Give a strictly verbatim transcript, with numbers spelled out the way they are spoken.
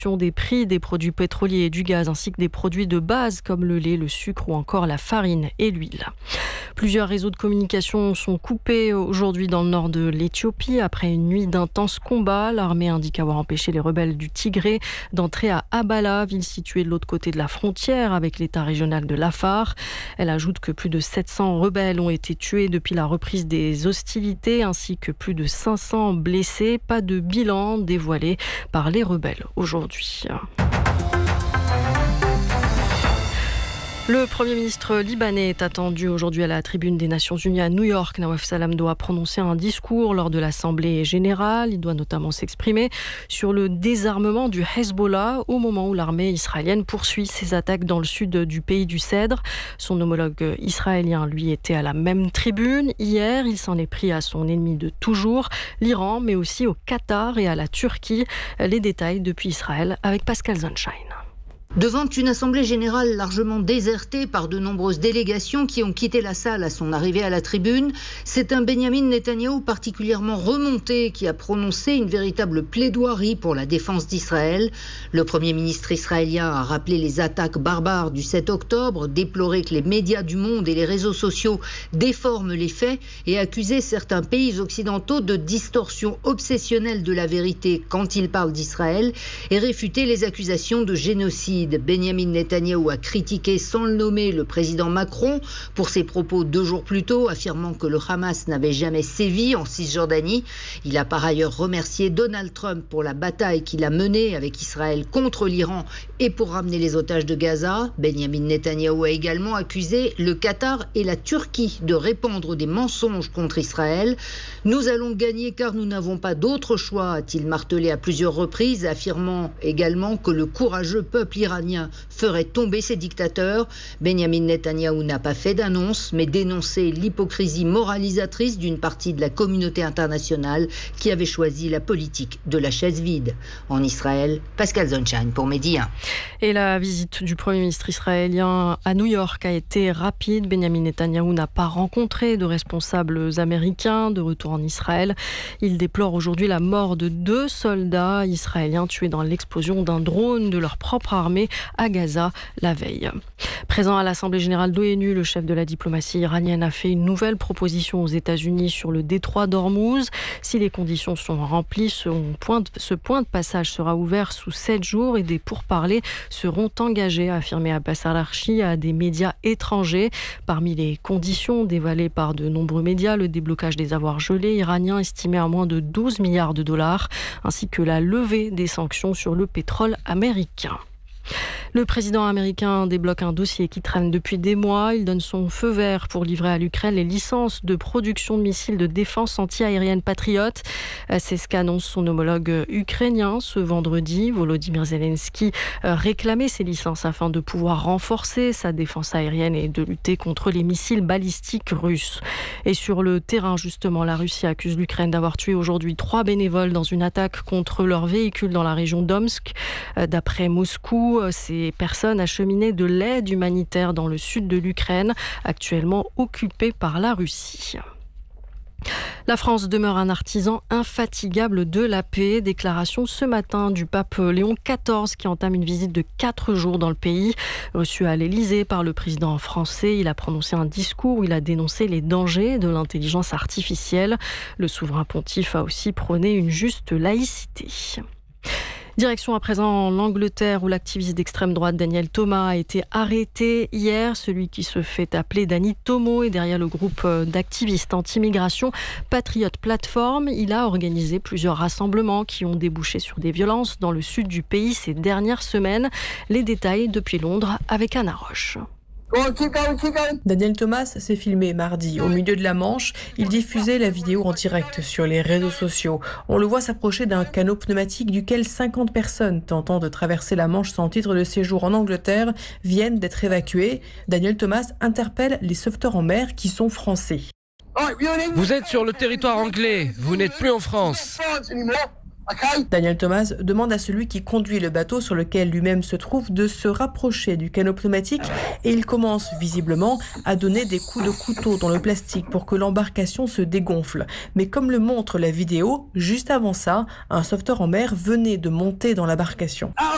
des prix des produits pétroliers et du gaz ainsi que des produits de base comme le lait, le sucre ou encore la farine et l'huile. Plusieurs réseaux de communication sont coupés aujourd'hui dans le nord de l'Éthiopie après une nuit d'intenses combats. L'armée indique avoir empêché les rebelles du Tigré d'entrer à Abala, ville située de l'autre côté de la frontière avec l'État régional de l'Afar. Elle ajoute que plus de sept cents rebelles ont été tués depuis la reprise des hostilités ainsi que plus de cinq cents blessés. Pas de bilan dévoilé par les rebelles aujourd'hui. Le Premier ministre libanais est attendu aujourd'hui à la tribune des Nations Unies à New York. Nawaf Salam doit prononcer un discours lors de l'Assemblée générale. Il doit notamment s'exprimer sur le désarmement du Hezbollah au moment où l'armée israélienne poursuit ses attaques dans le sud du pays du Cèdre. Son homologue israélien, lui, était à la même tribune. Hier, il s'en est pris à son ennemi de toujours, l'Iran, mais aussi au Qatar et à la Turquie. Les détails depuis Israël avec Pascal Sunshine. Devant une assemblée générale largement désertée par de nombreuses délégations qui ont quitté la salle à son arrivée à la tribune, c'est un Benyamin Netanyahou particulièrement remonté qui a prononcé une véritable plaidoirie pour la défense d'Israël. Le Premier ministre israélien a rappelé les attaques barbares du sept octobre, déploré que les médias du monde et les réseaux sociaux déforment les faits et accusé certains pays occidentaux de distorsion obsessionnelle de la vérité quand ils parlent d'Israël et réfuté les accusations de génocide. Benyamin Netanyahou a critiqué sans le nommer le président Macron pour ses propos deux jours plus tôt, affirmant que le Hamas n'avait jamais sévi en Cisjordanie. Il a par ailleurs remercié Donald Trump pour la bataille qu'il a menée avec Israël contre l'Iran et pour ramener les otages de Gaza. Benyamin Netanyahou a également accusé le Qatar et la Turquie de répandre des mensonges contre Israël. Nous allons gagner car nous n'avons pas d'autre choix, a-t-il martelé à plusieurs reprises, affirmant également que le courageux peuple iranien ferait tomber ces dictateurs. Benyamin Netanyahou n'a pas fait d'annonce, mais dénoncé l'hypocrisie moralisatrice d'une partie de la communauté internationale qui avait choisi la politique de la chaise vide. En Israël, Pascal Sunshine pour Medi un. Et la visite du Premier ministre israélien à New York a été rapide. Benyamin Netanyahou n'a pas rencontré de responsables américains de retour en Israël. Il déplore aujourd'hui la mort de deux soldats israéliens tués dans l'explosion d'un drone de leur propre armée à Gaza la veille. Présent à l'Assemblée générale de l'ONU, le chef de la diplomatie iranienne a fait une nouvelle proposition aux États-Unis sur le détroit d'Ormuz. Si les conditions sont remplies, ce point de, ce point de passage sera ouvert sous sept jours et des pourparlers seront engagés, a affirmé Abbas Araghchi à des médias étrangers. Parmi les conditions dévoilées par de nombreux médias, le déblocage des avoirs gelés iraniens estimés à moins de douze milliards de dollars, ainsi que la levée des sanctions sur le pétrole américain. Le président américain débloque un dossier qui traîne depuis des mois. Il donne son feu vert pour livrer à l'Ukraine les licences de production de missiles de défense anti-aérienne Patriot. C'est ce qu'annonce son homologue ukrainien ce vendredi. Volodymyr Zelensky réclamait ces licences afin de pouvoir renforcer sa défense aérienne et de lutter contre les missiles balistiques russes. Et sur le terrain, justement, la Russie accuse l'Ukraine d'avoir tué aujourd'hui trois bénévoles dans une attaque contre leur véhicule dans la région d'Omsk. D'après Moscou, ces personnes acheminaient de l'aide humanitaire dans le sud de l'Ukraine, actuellement occupée par la Russie. La France demeure un artisan infatigable de la paix. Déclaration ce matin du pape Léon quatorze qui entame une visite de quatre jours dans le pays. Reçu à l'Élysée par le président français, il a prononcé un discours où il a dénoncé les dangers de l'intelligence artificielle. Le souverain pontife a aussi prôné une juste laïcité. Direction à présent l'Angleterre où l'activiste d'extrême droite Daniel Thomas a été arrêté hier. Celui qui se fait appeler Danny Tomo est derrière le groupe d'activistes anti-immigration Patriot Platform. Il a organisé plusieurs rassemblements qui ont débouché sur des violences dans le sud du pays ces dernières semaines. Les détails depuis Londres avec Anna Roche. Daniel Thomas s'est filmé mardi au milieu de la Manche. Il diffusait la vidéo en direct sur les réseaux sociaux. On le voit s'approcher d'un canot pneumatique duquel cinquante personnes tentant de traverser la Manche sans titre de séjour en Angleterre viennent d'être évacuées. Daniel Thomas interpelle les sauveteurs en mer qui sont français. Vous êtes sur le territoire anglais, vous n'êtes plus en France. Daniel Thomas demande à celui qui conduit le bateau sur lequel lui-même se trouve de se rapprocher du canot pneumatique et il commence visiblement à donner des coups de couteau dans le plastique pour que l'embarcation se dégonfle. Mais comme le montre la vidéo, juste avant ça, un sauveteur en mer venait de monter dans l'embarcation.